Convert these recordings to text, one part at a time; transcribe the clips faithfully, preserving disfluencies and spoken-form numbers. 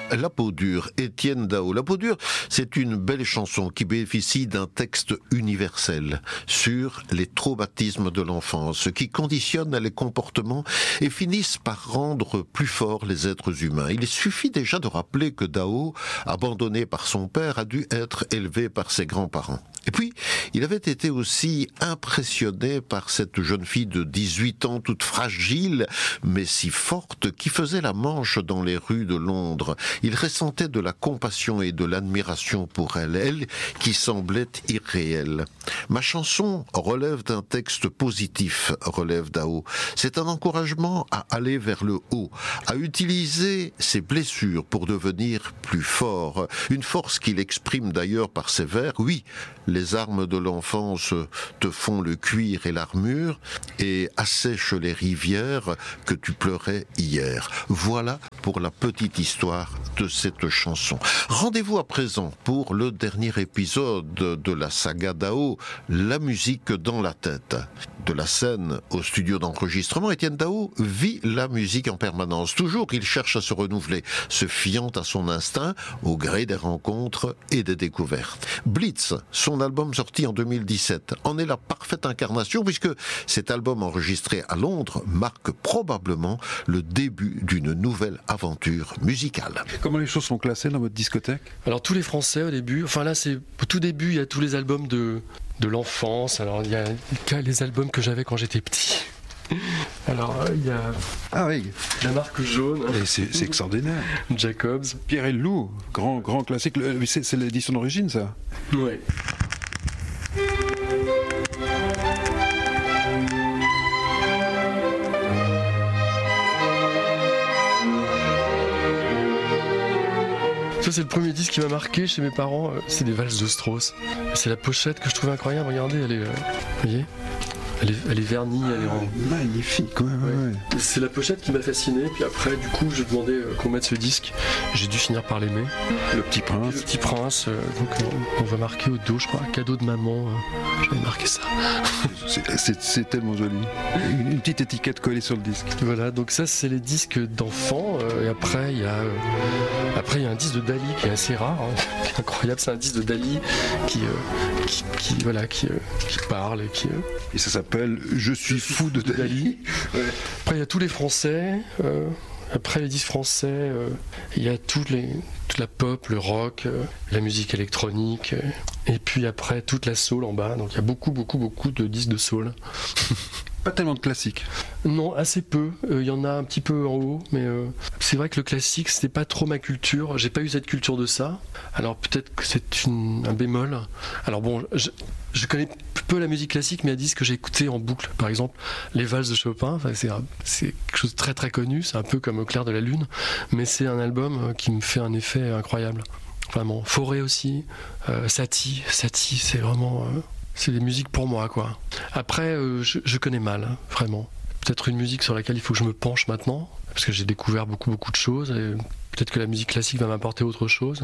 La peau dure, Étienne Dao. La peau dure, c'est une belle chanson qui bénéficie d'un texte universel sur les traumatismes de l'enfance qui conditionnent les comportements et finissent par rendre plus forts les êtres humains. Il suffit déjà de rappeler que Dao, abandonné par son père, a dû être élevé par ses grands-parents. Et puis, il avait été aussi impressionné par cette jeune fille de dix-huit ans, toute fragile, mais si forte, qui faisait la manche dans les rues de Londres. Il ressentait de la compassion et de l'admiration pour elle, elle qui semblait irréelle. Ma chanson relève d'un texte positif, relève Dao. C'est un encouragement à aller vers le haut, à utiliser ses blessures pour devenir plus fort. Une force qu'il exprime d'ailleurs par ses vers. Oui, les armes de l'enfance te font le cuir et l'armure et assèchent les rivières que tu pleurais hier. Voilà pour la petite histoire de cette chanson. Rendez-vous à présent pour le dernier épisode de la saga Dao, la musique dans la tête. De la scène au studio d'enregistrement, Étienne Dao vit la musique en permanence. Toujours, il cherche à se renouveler, se fiant à son instinct au gré des rencontres et des découvertes. Blitz, son album sorti en deux mille dix-sept, en est la parfaite incarnation puisque cet album enregistré à Londres marque probablement le début d'une nouvelle aventure musicale. Comment les choses sont classées dans votre discothèque ? Alors tous les Français au début, enfin là c'est au tout début, il y a tous les albums de, de l'enfance, alors il y a les albums que j'avais quand j'étais petit. Alors il y a ah oui. La marque jaune. Et c'est, c'est extraordinaire. Jacobs. Pierre et le Loup, grand, grand classique. C'est, c'est l'édition d'origine ça ? Ouais. Ça c'est le premier disque qui m'a marqué chez mes parents, c'est des valses de Strauss. C'est la pochette que je trouve incroyable, regardez, elle est, euh, vous voyez, elle est, elle est vernie, elle est en... Magnifique, ouais, ouais, ouais. C'est la pochette qui m'a fasciné, puis après du coup j'ai demandé euh, qu'on mette ce disque, j'ai dû finir par l'aimer. Le Petit Prince. Le Petit Prince, euh, donc on, on va marquer au dos je crois, cadeau de maman, euh, j'avais marqué ça. C'est, c'est, c'est tellement joli, une, une petite étiquette collée sur le disque. Voilà, donc ça c'est les disques d'enfants, euh, et après il y a... Euh, Après, il y a un disque de Dali qui est assez rare, hein. Incroyable, c'est un disque de Dali qui, euh, qui, qui, voilà, qui, euh, qui parle et qui... Euh... Et ça s'appelle « Je suis fou de, de Dali, Dali. ». Ouais. Après, il y a tous les Français. Euh, après les disques français, euh, il y a tous les, toute la pop, le rock, euh, la musique électronique. Euh, et puis après, toute la soul en bas. Donc il y a beaucoup, beaucoup, beaucoup de disques de soul. Pas tellement de classiques. Non, assez peu. Il euh, y en a un petit peu en haut, mais euh, c'est vrai que le classique, c'était pas trop ma culture. J'ai pas eu cette culture de ça. Alors peut-être que c'est une, un bémol. Alors bon, je, je connais peu la musique classique, mais il y a des disques que j'ai écoutés en boucle. Par exemple, les valses de Chopin. Enfin, c'est, c'est quelque chose de très très connu. C'est un peu comme Au clair de la lune, mais c'est un album qui me fait un effet incroyable. Vraiment. Forêt aussi. Euh, Satie, Satie, c'est vraiment. Euh, C'est des musiques pour moi, quoi. Après, euh, je, je connais mal, hein, vraiment. Peut-être une musique sur laquelle il faut que je me penche maintenant, parce que j'ai découvert beaucoup, beaucoup de choses, et peut-être que la musique classique va m'apporter autre chose.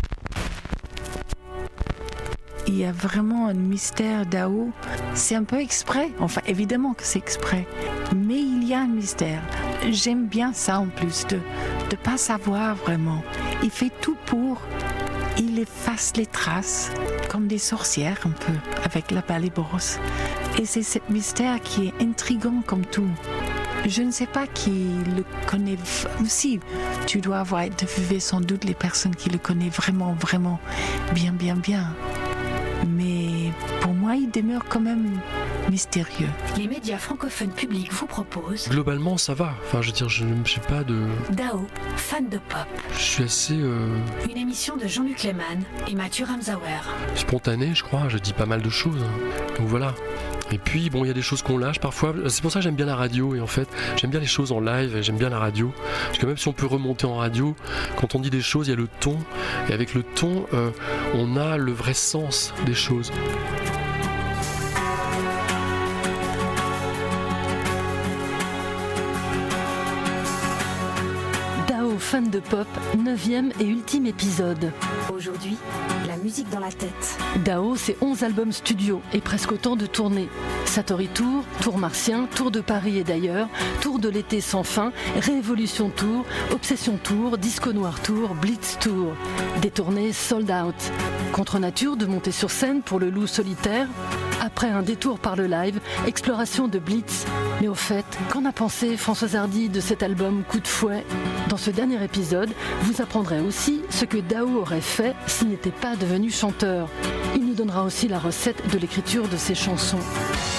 Il y a vraiment un mystère Dao. C'est un peu exprès, enfin évidemment que c'est exprès, mais il y a un mystère. J'aime bien ça en plus, de ne pas savoir vraiment. Il fait tout pour... Il efface les traces, comme des sorcières un peu, avec la balai-brosse. Et c'est ce mystère qui est intriguant comme tout. Je ne sais pas qui le connaît. Si, tu dois avoir interviewé sans doute les personnes qui le connaissent vraiment, vraiment bien, bien, bien. Mais pour moi, il demeure quand même mystérieux. Les médias francophones publics vous proposent... Globalement, ça va. Enfin, je veux dire, je ne suis pas de... Dao, fan de pop. Je suis assez... Euh... Une émission de Jean-Luc Lehmann et Mathieu Ramsauer. Spontané, je crois. Je dis pas mal de choses. Donc voilà. Et puis, bon, il y a des choses qu'on lâche parfois. C'est pour ça que j'aime bien la radio. Et en fait, j'aime bien les choses en live et j'aime bien la radio. Parce que même si on peut remonter en radio, quand on dit des choses, il y a le ton. Et avec le ton, euh, on a le vrai sens des choses. Fan de Pop, neuvième et ultime épisode. Aujourd'hui, la musique dans la tête. Dao, c'est onze albums studio et presque autant de tournées. Satori Tour, Tour Martien, Tour de Paris et d'ailleurs, Tour de l'été sans fin, Révolution Tour, Obsession Tour, Disco Noir Tour, Blitz Tour. Des tournées sold out. Contre nature de monter sur scène pour le Loup solitaire. Après un détour par le live, exploration de Blitz. Mais au fait, qu'en a pensé Françoise Hardy de cet album Coup de fouet ? Dans ce dernier épisode, vous apprendrez aussi ce que Dao aurait fait s'il n'était pas devenu chanteur. Il nous donnera aussi la recette de l'écriture de ses chansons.